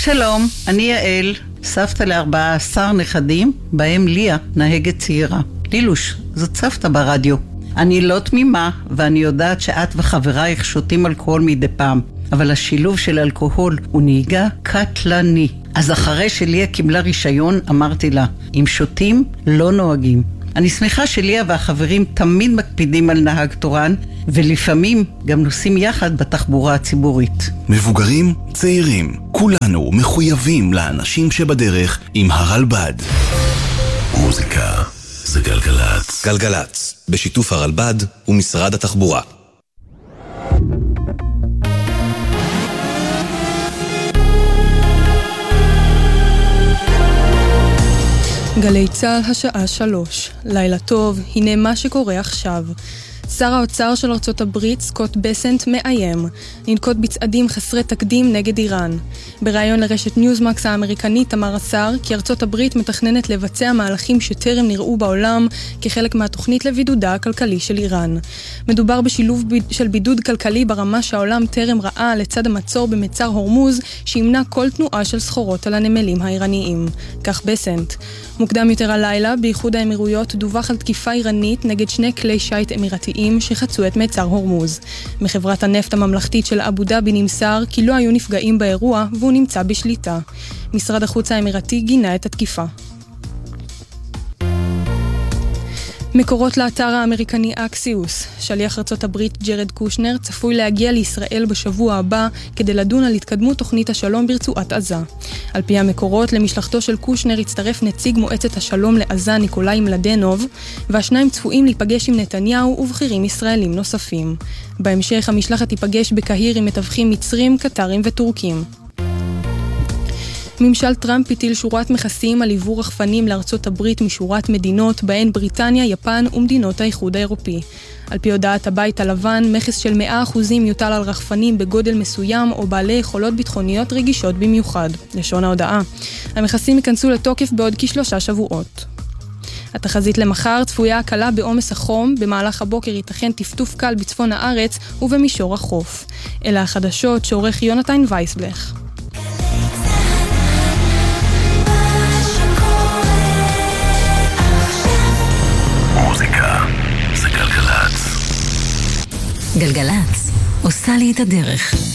שלום, אני יעל, סבתא ל14 נכדים, בהם ליה, נהגת צעירה. לילוש, זאת סבתא ברדיו. אני לא תמימה, ואני יודעת שאת וחברייך שותים אלכוהול מדי פעם, אבל השילוב של אלכוהול הוא נהיגה קטלני. אז אחרי שליה קיבלה רישיון, אמרתי לה, אם שותים, לא נוהגים. אני שמחה שליה והחברים תמיד מקפידים על נהג תורן, ולפעמים גם נוסעים יחד בתחבורה הציבורית. מבוגרים, צעירים, כולנו מחויבים לאנשים שבדרך עם הרלב"ד. מוזיקה זה גלגלץ. גלגלץ, בשיתוף הרלב"ד ומשרד התחבורה. גלי צהל השעה 3. לילה טוב, הנה מה שקורה עכשיו. שר האוצר של ארצות הברית, סקוט בסנט, מאיים לנקוט בצעדים חסרי תקדים נגד איראן. בראיון לרשת ניוזמקס האמריקנית אמר השר כי ארצות הברית מתכננת לבצע מהלכים שטרם נראו בעולם כחלק מהתוכנית לבידודה הכלכלי של איראן. מדובר בשילוב של בידוד כלכלי ברמה שהעולם טרם ראה לצד המצור במצר הורמוז שימנע כל תנועה של סחורות על הנמלים האיראניים. כך בסנט. מוקדם יותר הלילה, באיחוד האמירויות דווח על תקיפה איראנית נגד 2 כלי שייט אמירתיים שחצו את מצר הורמוז. מחברת הנפט הממלכתית של אבו דאבי נמסר כי לא היו נפגעים באירוע והוא נמצא בשליטה. משרד החוץ האמירתי גינה את התקיפה. מקורות לאתר האמריקני אקסיוס. שליח ארצות הברית ג'רד קושנר צפוי להגיע לישראל בשבוע הבא כדי לדון על התקדמות תוכנית השלום ברצועת עזה. על פי המקורות, למשלחתו של קושנר הצטרף נציג מועצת השלום לעזה ניקולאי מלדנוב, והשניים צפויים להיפגש עם נתניהו ובכירים ישראלים נוספים. בהמשך המשלחת תיפגש בקהיר עם מתווכים מצרים, קטרים וטורקים. ממשל טראמפ הטיל שורת מכסים על עיבור רחפנים לארצות הברית משורת מדינות, בהן בריטניה, יפן ומדינות האיחוד האירופי. על פי הודעת הבית הלבן, מכס של 100% יוטל על רחפנים בגודל מסוים או בעלי יכולות ביטחוניות רגישות במיוחד. לשון ההודעה. המכסים ייכנסו לתוקף בעוד כ3 שבועות. התחזית למחר צפויה הקלה בעומס החום, במהלך הבוקר ייתכן טפטוף קל בצפון הארץ ובמישור החוף. אלה החדשות שעורך יונתן וייסבלך. מוזיקה זה גלגלץ. גלגלץ עושה לי את הדרך.